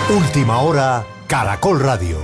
Última hora, Caracol Radio.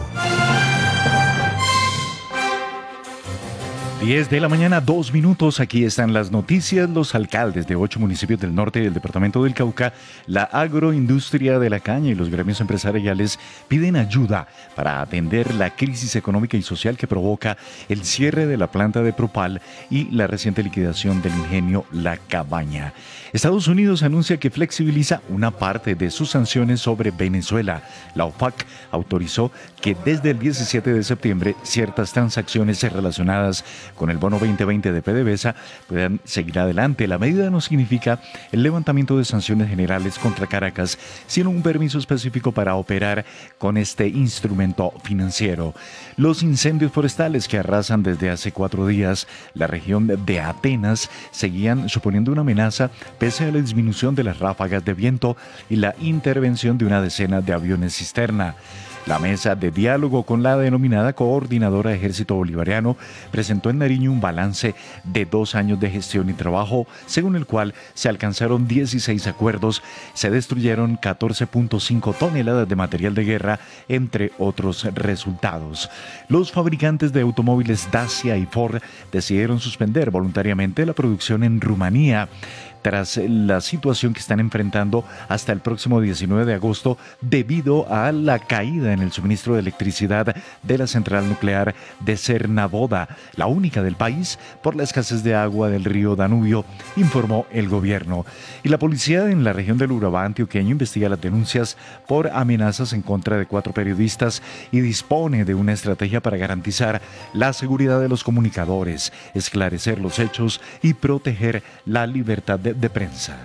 10 de la mañana, 2 minutos. Aquí están las noticias. Los alcaldes de 8 municipios del norte del departamento del Cauca, la agroindustria de la caña y los gremios empresariales piden ayuda para atender la crisis económica y social que provoca el cierre de la planta de Propal y la reciente liquidación del ingenio La Cabaña. Estados Unidos anuncia que flexibiliza una parte de sus sanciones sobre Venezuela. La OPAC autorizó que desde el 17 de septiembre ciertas transacciones relacionadas con el bono 2020 de PDVSA puedan seguir adelante. La medida no significa el levantamiento de sanciones generales contra Caracas, sino un permiso específico para operar con este instrumento financiero. Los incendios forestales que arrasan desde hace 4 días la región de Atenas seguían suponiendo una amenaza pese a la disminución de las ráfagas de viento y la intervención de una decena de aviones cisterna. La mesa de diálogo con la denominada Coordinadora Ejército Bolivariano presentó en Nariño un balance de 2 años de gestión y trabajo, según el cual se alcanzaron 16 acuerdos, se destruyeron 14.5 toneladas de material de guerra, entre otros resultados. Los fabricantes de automóviles Dacia y Ford decidieron suspender voluntariamente la producción en Rumanía, tras la situación que están enfrentando hasta el próximo 19 de agosto debido a la caída en el suministro de electricidad de la central nuclear de Cernavoda, la única del país, por la escasez de agua del río Danubio, informó el gobierno. Y la policía en la región del Urabá antioqueño investiga las denuncias por amenazas en contra de 4 periodistas y dispone de una estrategia para garantizar la seguridad de los comunicadores, esclarecer los hechos y proteger la libertad de prensa.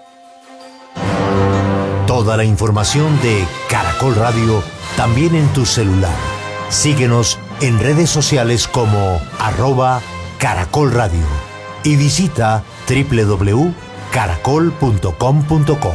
Toda la información de Caracol Radio también en tu celular. Síguenos en redes sociales como @Caracol Radio y visita www.caracol.com.co.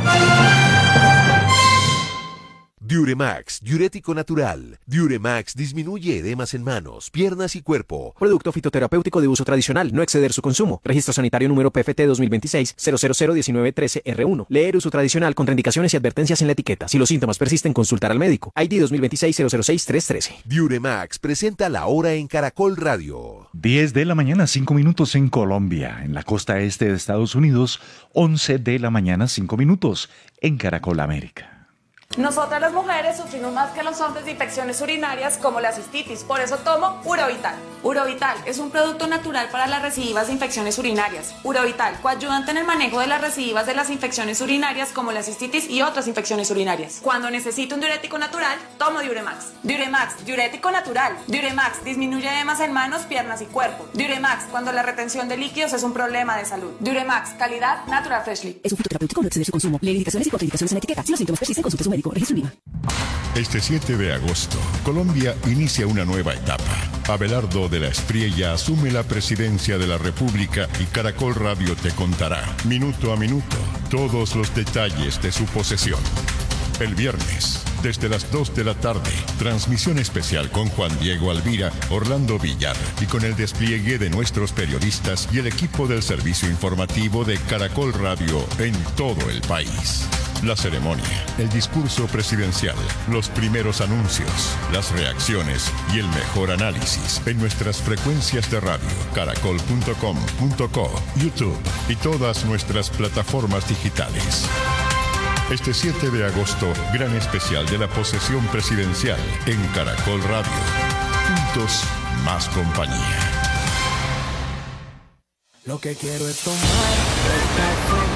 Diuremax, diurético natural. Diuremax disminuye edemas en manos, piernas y cuerpo. Producto fitoterapéutico de uso tradicional, no exceder su consumo. Registro sanitario número PFT 2026-0001913R1. Leer uso tradicional, contraindicaciones y advertencias en la etiqueta. Si los síntomas persisten, consultar al médico. ID 2026-006313. Diuremax presenta la hora en Caracol Radio. 10 de la mañana, 5 minutos en Colombia. En la costa este de Estados Unidos, 11 de la mañana, 5 minutos en Caracol América. Nosotras las mujeres sufrimos más que los hombres de infecciones urinarias como la cistitis, por eso tomo Urovital. Urovital es un producto natural para las recidivas de infecciones urinarias. Urovital coayudante en el manejo de las recidivas de las infecciones urinarias como la cistitis y otras infecciones urinarias. Cuando necesito un diurético natural, tomo Diuremax. Diuremax, diurético natural. Diuremax disminuye edemas en manos, piernas y cuerpo. Diuremax cuando la retención de líquidos es un problema de salud. Diuremax, calidad Natural Freshly. Es un fitoterapéutico, no exceder su consumo. Lee indicaciones y contraindicaciones en la etiqueta. Si los síntomas persisten, consulte a su médico. Registro IVA. Este 7 de agosto, Colombia inicia una nueva etapa. Abelardo de la Espriella asume la presidencia de la República y Caracol Radio te contará, minuto a minuto, todos los detalles de su posesión. El viernes, desde las 2 de la tarde, transmisión especial con Juan Diego Alvira, Orlando Villar y con el despliegue de nuestros periodistas y el equipo del servicio informativo de Caracol Radio en todo el país. La ceremonia, el discurso presidencial, los primeros anuncios, las reacciones y el mejor análisis en nuestras frecuencias de radio, caracol.com.co, YouTube y todas nuestras plataformas digitales. Este 7 de agosto, gran especial de la posesión presidencial en Caracol Radio. Juntos, más compañía. Lo que quiero es tomar